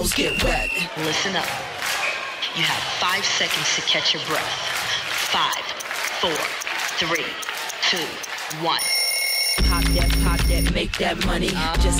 Get wet. Listen up. You have 5 seconds to catch your breath. 5, 4, 3, 2, 1. Pop that, make that money. Just